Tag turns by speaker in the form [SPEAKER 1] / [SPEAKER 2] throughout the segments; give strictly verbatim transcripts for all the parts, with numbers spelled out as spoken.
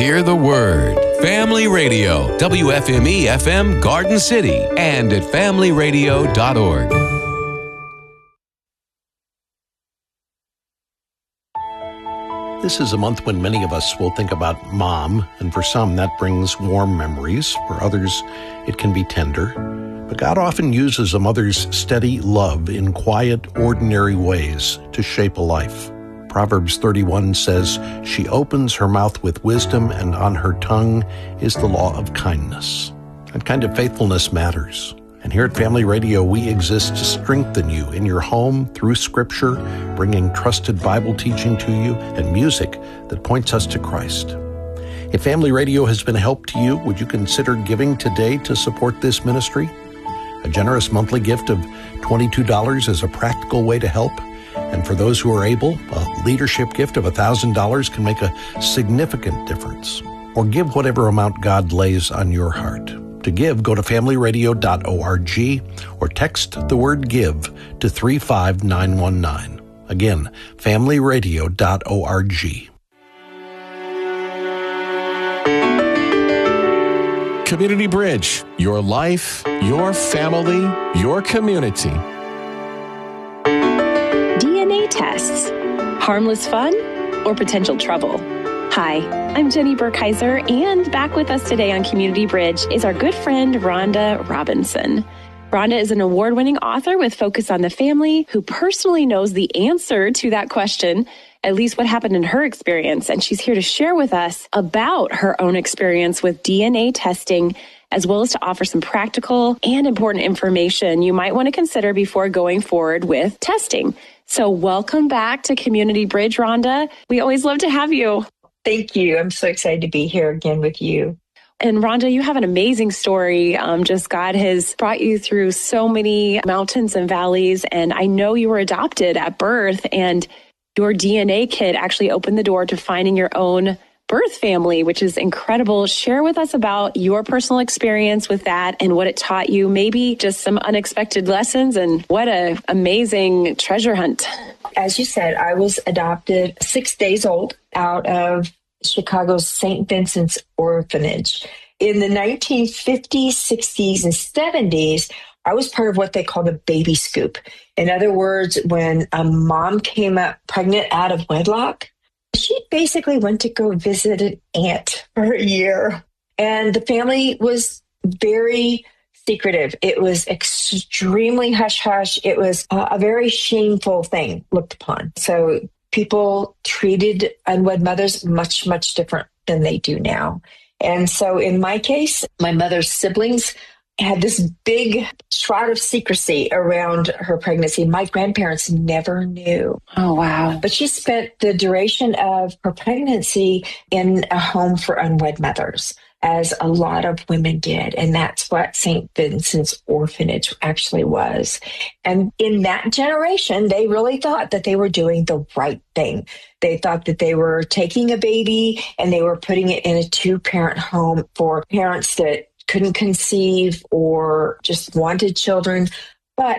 [SPEAKER 1] hear the word. Family Radio, W F M E F M Garden City, and at family radio dot org.
[SPEAKER 2] This is a month when many of us will think about mom, and for some that brings warm memories. For others, it can be tender. But God often uses a mother's steady love in quiet, ordinary ways to shape a life. Proverbs thirty-one says, "She opens her mouth with wisdom, and on her tongue is the law of kindness." That kind of faithfulness matters. And here at Family Radio, we exist to strengthen you in your home through Scripture, bringing trusted Bible teaching to you and music that points us to Christ. If Family Radio has been a help to you, would you consider giving today to support this ministry? A generous monthly gift of twenty-two dollars is a practical way to help. And for those who are able, a leadership gift of one thousand dollars can make a significant difference. Or give whatever amount God lays on your heart. To give, go to family radio dot org or text the word GIVE to three five nine one nine. Again, family radio dot org.
[SPEAKER 3] Community Bridge, your life, your family, your community.
[SPEAKER 4] D N A tests, harmless fun or potential trouble? Hi, I'm Jenny Burkheiser, and back with us today on Community Bridge is our good friend Rhonda Robinson. Rhonda is an award-winning author with Focus on the Family who personally knows the answer to that question, at least what happened in her experience, and she's here to share with us about her own experience with D N A testing, as well as to offer some practical and important information you might want to consider before going forward with testing. So welcome back to Community Bridge, Rhonda. We always love to have you.
[SPEAKER 5] Thank you. I'm so excited to be here again with you.
[SPEAKER 4] And Rhonda, you have an amazing story. Um, just God has brought you through so many mountains and valleys. And I know you were adopted at birth, and your D N A kit actually opened the door to finding your own birth family, which is incredible. Share with us about your personal experience with that and what it taught you, maybe just some unexpected lessons, and what an amazing treasure hunt.
[SPEAKER 5] As you said, I was adopted six days old out of Chicago's Saint Vincent's Orphanage. In the nineteen fifties, sixties, and seventies, I was part of what they call the baby scoop. In other words, when a mom came up pregnant out of wedlock, she basically went to go visit an aunt for a year. And the family was very secretive. It was extremely hush-hush. It was uh, a very shameful thing looked upon. So people treated unwed mothers much, much different than they do now. And so in my case, my mother's siblings had this big shroud of secrecy around her pregnancy. My grandparents never knew.
[SPEAKER 4] Oh, wow.
[SPEAKER 5] But she spent the duration of her pregnancy in a home for unwed mothers, as a lot of women did. And that's what Saint Vincent's Orphanage actually was. And in that generation, they really thought that they were doing the right thing. They thought that they were taking a baby and they were putting it in a two-parent home for parents that couldn't conceive or just wanted children. But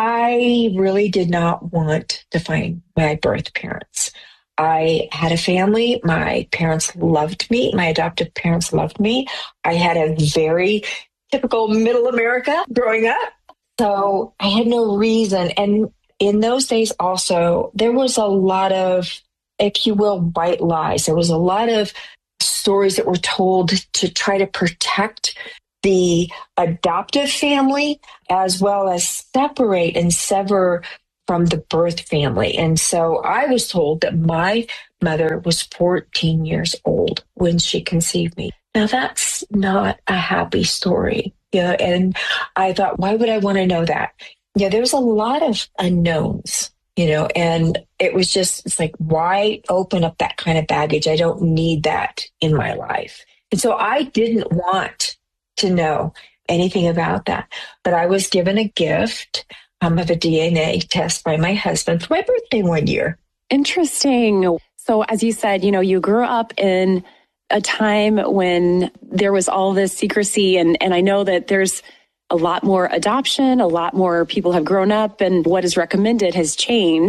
[SPEAKER 5] I really did not want to find my birth parents. I had a family. My parents loved me. My adoptive parents loved me. I had a very typical middle America growing up. So I had no reason. And in those days also, there was a lot of, if you will, white lies. There was a lot of stories that were told to try to protect the adoptive family, as well as separate and sever from the birth family. And so I was told that my mother was fourteen years old when she conceived me. Now that's not a happy story. Yeah, and I thought, why would I want to know that? Yeah, there's a lot of unknowns, you know, and it was just, it's like, why open up that kind of baggage? I don't need that in my life. And so I didn't want to know anything about that. But I was given a gift um, of a D N A test by my husband for my birthday one year.
[SPEAKER 4] Interesting. So as you said, you know, you grew up in a time when there was all this secrecy, and, and I know that there's a lot more adoption, a lot more people have grown up, and what is recommended has changed.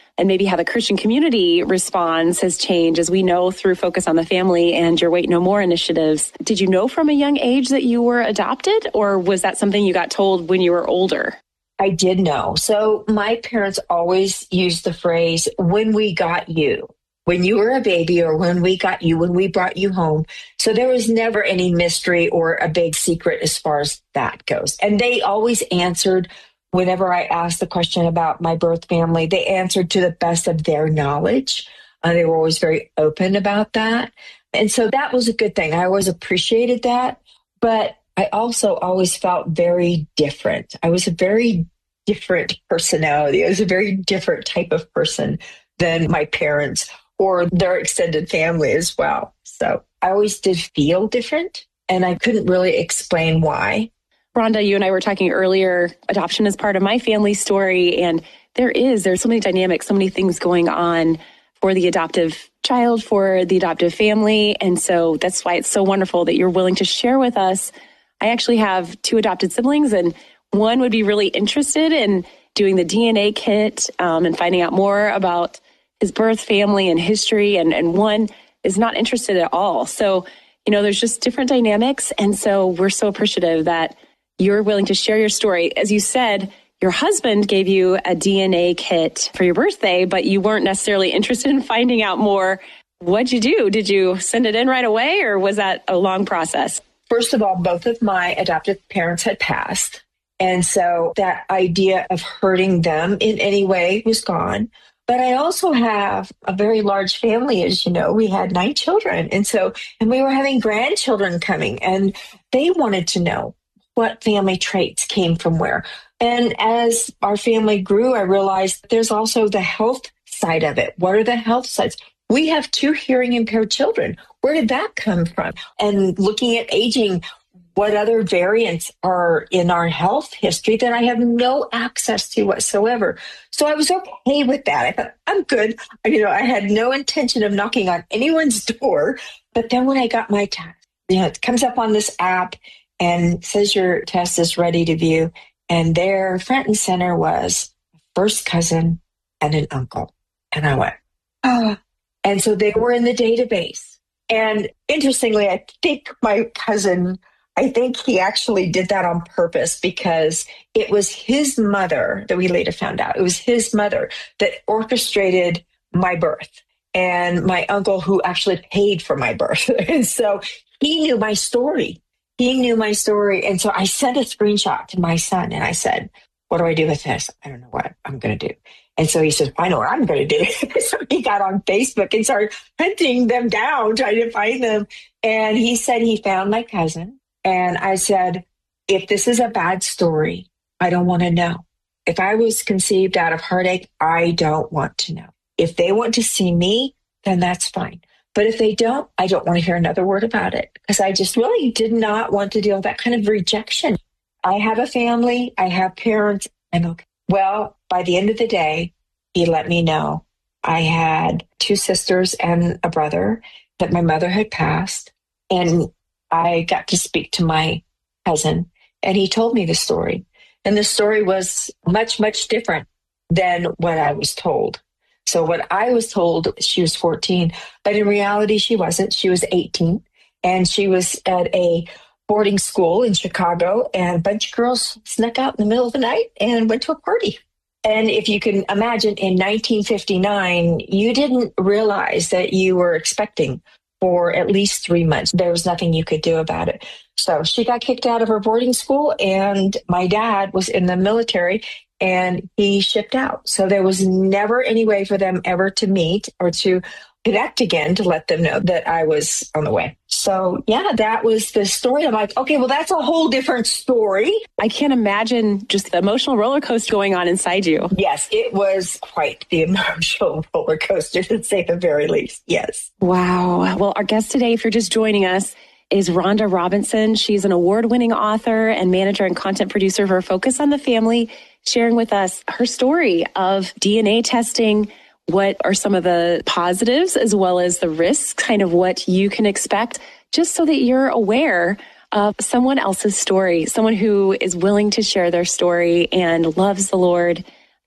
[SPEAKER 4] and maybe how the Christian community responds has changed, as we know through Focus on the Family and your Wait No More initiatives. Did you know from a young age that you were adopted, or was that something you got told when you were older?
[SPEAKER 5] I did know. So my parents always used the phrase, when we got you, when you were a baby, or when we got you, when we brought you home. So there was never any mystery or a big secret as far as that goes. And they always answered whenever I asked the question about my birth family, they answered to the best of their knowledge. Uh, they were always very open about that. And so that was a good thing. I always appreciated that. But I also always felt very different. I was a very different personality. I was a very different type of person than my parents or their extended family as well. So I always did feel different, and I couldn't really explain why.
[SPEAKER 4] Rhonda, you and I were talking earlier, adoption is part of my family story, and there is, there's so many dynamics, so many things going on for the adoptive child, for the adoptive family, and so that's why it's so wonderful that you're willing to share with us. I actually have two adopted siblings, and one would be really interested in doing the D N A kit um, and finding out more about his birth family and history, and, and one is not interested at all. So, you know, there's just different dynamics, and so we're so appreciative that you're willing to share your story. As you said, your husband gave you a D N A kit for your birthday, but you weren't necessarily interested in finding out more. What'd you do? Did you send it in right away, or was that a long process?
[SPEAKER 5] First of all, both of my adoptive parents had passed. And so that idea of hurting them in any way was gone. But I also have a very large family, as you know. We had nine children. And so, and we were having grandchildren coming, and they wanted to know what family traits came from where. And as our family grew, I realized there's also the health side of it. What are the health sides? We have two hearing impaired children. Where did that come from? And looking at aging, what other variants are in our health history that I have no access to whatsoever? So I was okay with that. I thought, I'm good. You know, I had no intention of knocking on anyone's door. But then when I got my test, you know, it comes up on this app and says your test is ready to view. And there, front and center, was a first cousin and an uncle. And I went, oh. And so they were in the database. And interestingly, I think my cousin, I think he actually did that on purpose, because it was his mother that we later found out. It was his mother that orchestrated my birth, and my uncle who actually paid for my birth. And so he knew my story. He knew my story. And so I sent a screenshot to my son, and I said, what do I do with this? I don't know what I'm going to do. And so he says, I know what I'm going to do. So he got on Facebook and started hunting them down, trying to find them. And he said he found my cousin. And I said, if this is a bad story, I don't want to know. If I was conceived out of heartache, I don't want to know. If they want to see me, then that's fine. But if they don't, I don't want to hear another word about it, because I just really did not want to deal with that kind of rejection. I have a family. I have parents. I'm okay. Well, by the end of the day, he let me know I had two sisters and a brother, that my mother had passed. And I got to speak to my cousin, and he told me the story. And the story was much, much different than what I was told. So what I was told, she was fourteen, but in reality, she wasn't. She was eighteen, and she was at a boarding school in Chicago, and a bunch of girls snuck out in the middle of the night and went to a party. And if you can imagine, in nineteen fifty-nine, you didn't realize that you were expecting for at least three months. There was nothing you could do about it. So she got kicked out of her boarding school, and my dad was in the military, and he shipped out. So there was never any way for them ever to meet or to connect again to let them know that I was on the way. So yeah, that was the story. I'm like, okay, well, that's a whole different story.
[SPEAKER 4] I can't imagine just the emotional roller coaster going on inside you.
[SPEAKER 5] Yes, it was quite the emotional roller coaster, to say the very least. Yes.
[SPEAKER 4] Wow. Well, our guest today, if you're just joining us, is Rhonda Robinson. She's an award-winning author and manager and content producer for Focus on the Family, sharing with us her story of D N A testing. What are some of the positives as well as the risks, kind of what you can expect, just so that you're aware of someone else's story, someone who is willing to share their story and loves the Lord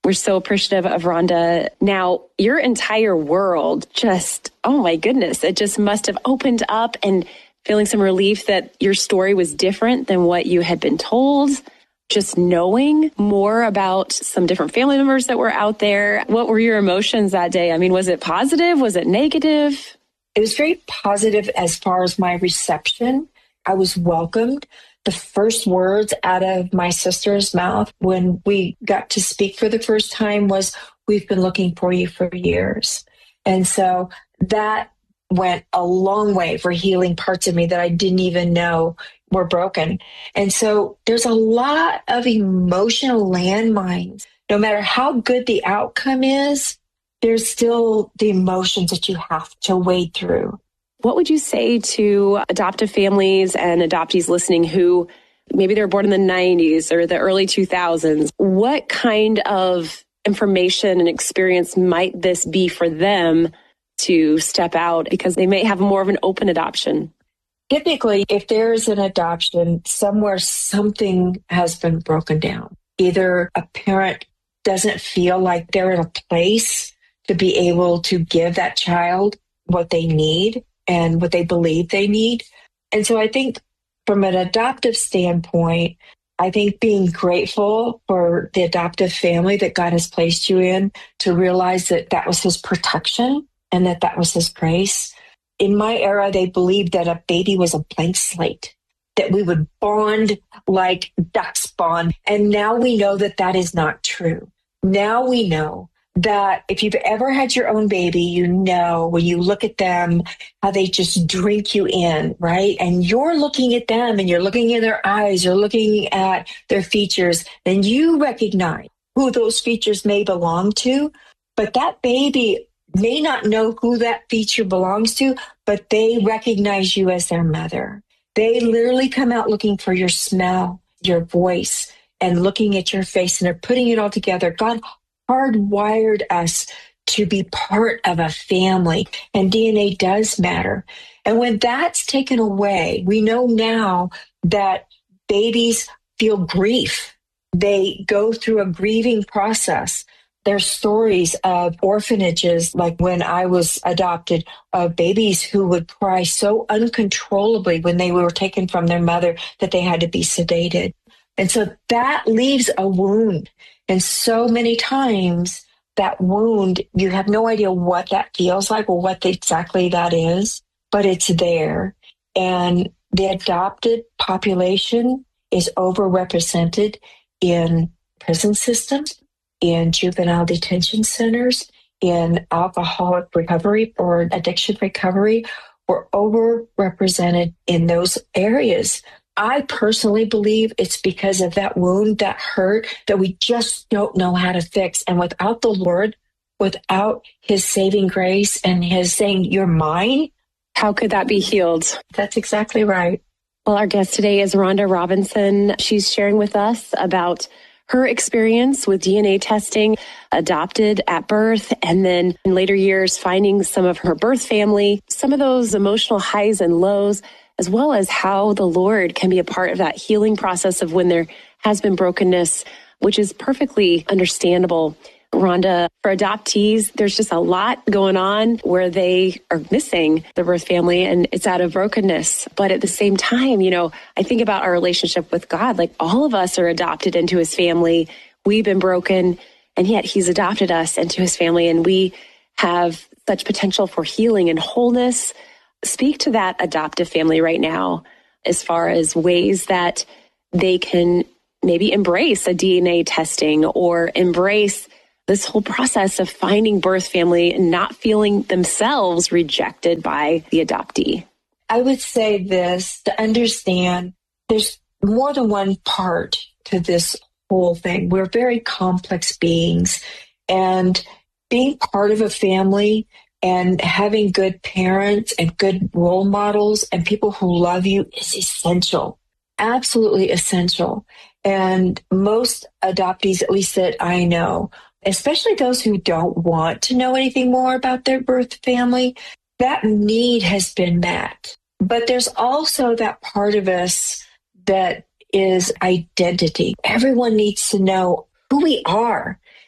[SPEAKER 4] We're so appreciative of Rhonda. Now, your entire world just, oh my goodness, it just must have opened up, and feeling some relief that your story was different than what you had been told. Just knowing more about some different family members that were out there. What were your emotions that day? I mean, was it positive? Was it negative?
[SPEAKER 5] It was very positive as far as my reception. I was welcomed. The first words out of my sister's mouth when we got to speak for the first time was, "We've been looking for you for years." And so that went a long way for healing parts of me that I didn't even know were broken. And so there's a lot of emotional landmines. No matter how good the outcome is, there's still the emotions that you have to wade through.
[SPEAKER 4] What would you say to adoptive families and adoptees listening who maybe they were born in the nineties or the early two thousands? What kind of information and experience might this be for them to step out, because they may have more of an open adoption?
[SPEAKER 5] Typically, if there's an adoption, somewhere something has been broken down. Either a parent doesn't feel like they're in a place to be able to give that child what they need and what they believe they need. And so I think from an adoptive standpoint, I think being grateful for the adoptive family that God has placed you in, to realize that that was his protection and that that was his grace. In my era, they believed that a baby was a blank slate, that we would bond like ducks bond. And now we know that that is not true. Now we know that if you've ever had your own baby, you know when you look at them, how they just drink you in, right? And you're looking at them and you're looking in their eyes, you're looking at their features, then you recognize who those features may belong to. But that baby may not know who that feature belongs to, but they recognize you as their mother. They literally come out looking for your smell, your voice, and looking at your face, and they're putting it all together. God hardwired us to be part of a family, and D N A does matter. And when that's taken away, we know now that babies feel grief. They go through a grieving process. There's stories of orphanages, like when I was adopted, of babies who would cry so uncontrollably when they were taken from their mother that they had to be sedated. And so that leaves a wound. And so many times that wound, you have no idea what that feels like or what exactly that is, but it's there. And the adopted population is overrepresented in prison systems, in juvenile detention centers, in alcoholic recovery or addiction recovery. We're overrepresented in those areas. I personally believe it's because of that wound, that hurt that we just don't know how to fix. And without the Lord, without his saving grace and his saying, "You're mine,"
[SPEAKER 4] how could that be healed?
[SPEAKER 5] That's exactly right.
[SPEAKER 4] Well, our guest today is Rhonda Robinson. She's sharing with us about her experience with D N A testing, adopted at birth, and then in later years, finding some of her birth family, some of those emotional highs and lows, as well as how the Lord can be a part of that healing process of when there has been brokenness, which is perfectly understandable. Rhonda, for adoptees, there's just a lot going on where they are missing the birth family and it's out of brokenness. But at the same time, you know, I think about our relationship with God, like all of us are adopted into his family. We've been broken, and yet he's adopted us into his family, and we have such potential for healing and wholeness. Speak to that adoptive family right now as far as ways that they can maybe embrace a D N A testing or embrace this whole process of finding birth family and not feeling themselves rejected by the adoptee.
[SPEAKER 5] I would say this, to understand there's more than one part to this whole thing. We're very complex beings, and being part of a family and having good parents and good role models and people who love you is essential, absolutely essential. And most adoptees, at least that I know, especially those who don't want to know anything more about their birth family, that need has been met. But there's also that part of us that is identity. Everyone needs to know who we are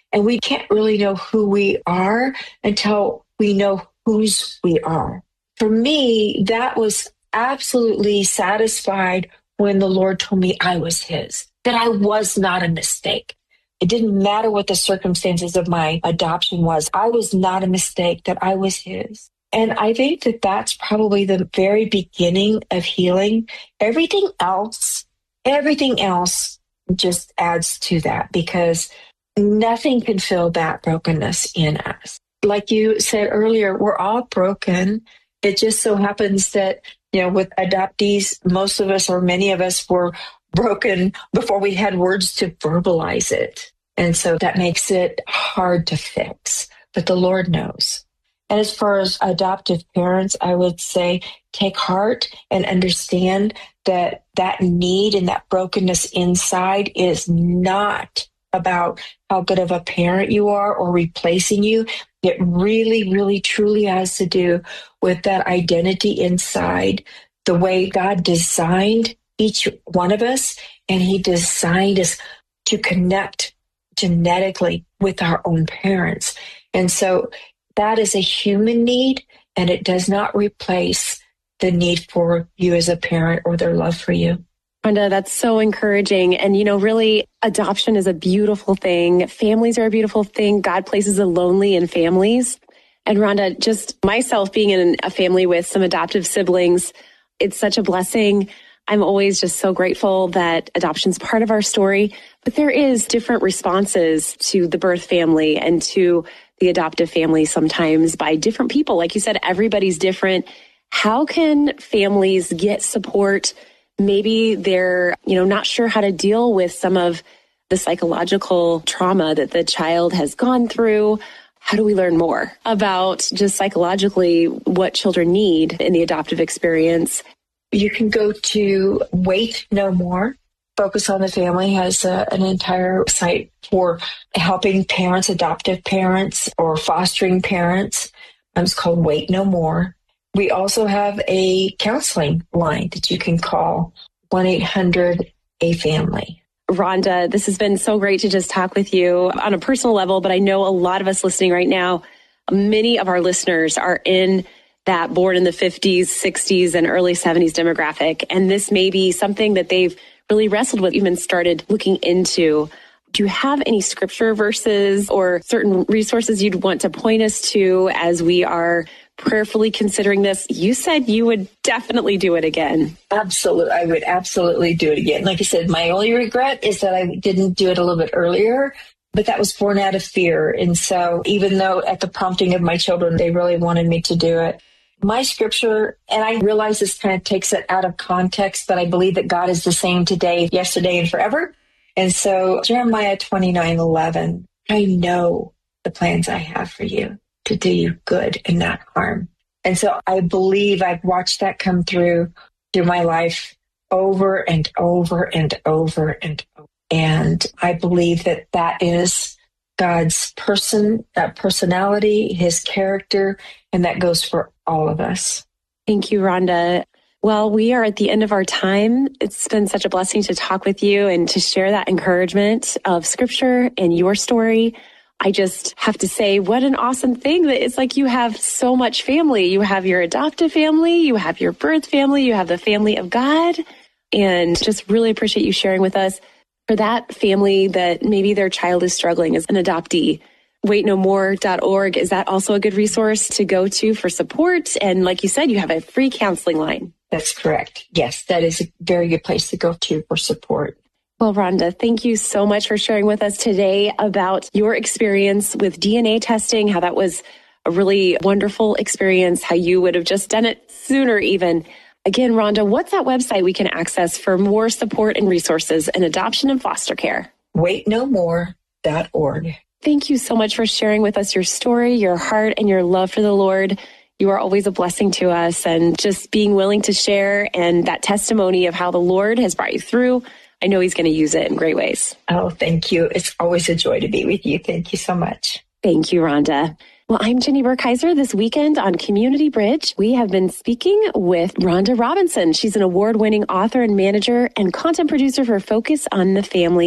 [SPEAKER 5] And we can't really know who we are until we know whose we are. For me, that was absolutely satisfied when the Lord told me I was his, that I was not a mistake. It didn't matter what the circumstances of my adoption was. I was not a mistake, that I was his. And I think that that's probably the very beginning of healing. Everything else, everything else just adds to that, because nothing can fill that brokenness in us. Like you said earlier, we're all broken. It just so happens that, you know, with adoptees, most of us or many of us were broken before we had words to verbalize it. And so that makes it hard to fix, but the Lord knows. And as far as adoptive parents, I would say take heart and understand that that need and that brokenness inside is not about how good of a parent you are or replacing you. It really, really, truly has to do with that identity inside, the way God designed each one of us, and he designed us to connect genetically with our own parents. And so that is a human need, and it does not replace the need for you as a parent or their love for you.
[SPEAKER 4] Rhonda, that's so encouraging. And, you know, really, adoption is a beautiful thing. Families are a beautiful thing. God places the lonely in families. And Rhonda, just myself being in a family with some adoptive siblings, it's such a blessing. I'm always just so grateful that adoption's part of our story. But there is different responses to the birth family and to the adoptive family sometimes by different people. Like you said, everybody's different. How can families get support? Maybe they're, you know, not sure how to deal with some of the psychological trauma that the child has gone through. How do we learn more about just psychologically what children need in the adoptive experience?
[SPEAKER 5] You can go to Wait No More. Focus on the Family has a, an entire site for helping parents, adoptive parents, or fostering parents. It's called Wait No More. We also have a counseling line that you can call, one eight hundred A family.
[SPEAKER 4] Rhonda, this has been so great to just talk with you on a personal level, but I know a lot of us listening right now, many of our listeners are in that born in the fifties, sixties, and early seventies demographic. And this may be something that they've really wrestled with, even started looking into. Do you have any scripture verses or certain resources you'd want to point us to as we are prayerfully considering this? You said you would definitely do it again.
[SPEAKER 5] Absolutely. I would absolutely do it again. Like I said, my only regret is that I didn't do it a little bit earlier, but that was born out of fear. And so even though at the prompting of my children, they really wanted me to do it, my scripture, and I realize this kind of takes it out of context, but I believe that God is the same today, yesterday, and forever. And so Jeremiah twenty-nine eleven, I know the plans I have for you, to do you good and not harm. And so I believe I've watched that come through through my life over and over and over and over. And I believe that that is God's person, that personality, his character, and that goes for all of us.
[SPEAKER 4] Thank you, Rhonda. Well, we are at the end of our time. It's been such a blessing to talk with you and to share that encouragement of scripture and your story. I just have to say, what an awesome thing that it's like you have so much family. You have your adoptive family, you have your birth family, you have the family of God, and just really appreciate you sharing with us. For that family that maybe their child is struggling as an adoptee, wait no more dot org, is that also a good resource to go to for support? And like you said, you have a free counseling line.
[SPEAKER 5] That's correct. Yes, that is a very good place to go to for support.
[SPEAKER 4] Well, Rhonda, thank you so much for sharing with us today about your experience with D N A testing, how that was a really wonderful experience, how you would have just done it sooner even. Again, Rhonda, what's that website we can access for more support and resources in adoption and foster care?
[SPEAKER 5] wait no more dot org.
[SPEAKER 4] Thank you so much for sharing with us your story, your heart, and your love for the Lord. You are always a blessing to us, and just being willing to share and that testimony of how the Lord has brought you through. I know he's going to use it in great ways.
[SPEAKER 5] Oh, thank you. It's always a joy to be with you. Thank you so much.
[SPEAKER 4] Thank you, Rhonda. Well, I'm Jenny Burkheiser. This weekend on Community Bridge, we have been speaking with Rhonda Robinson. She's an award-winning author and manager and content producer for Focus on the Family.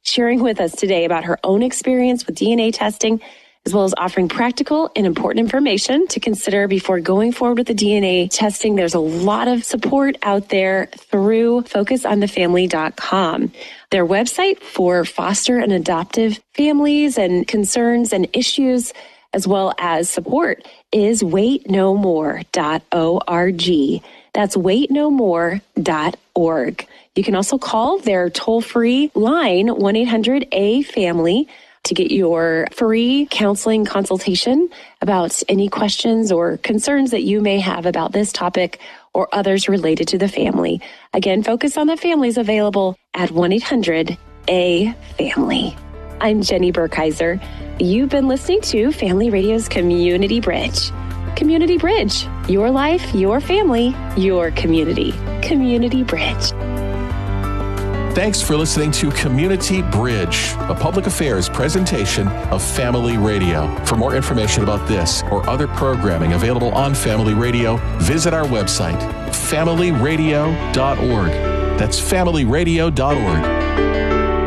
[SPEAKER 4] sharing with us today about her own experience with D N A testing, as well as offering practical and important information to consider before going forward with the D N A testing. There's a lot of support out there through focus on the family dot com. Their website for foster and adoptive families and concerns and issues, as well as support, is wait no more dot org. That's wait no more dot org. You can also call their toll-free line, one eight hundred A family, to get your free counseling consultation about any questions or concerns that you may have about this topic or others related to the family. Again, Focus on the Family is available at one eight hundred A family. I'm Jenny Burkheiser. You've been listening to Family Radio's Community Bridge. Community Bridge, your life, your family, your community. Community Bridge.
[SPEAKER 3] Thanks for listening to Community Bridge, a public affairs presentation of Family Radio. For more information about this or other programming available on Family Radio, visit our website, family radio dot org. That's family radio dot org.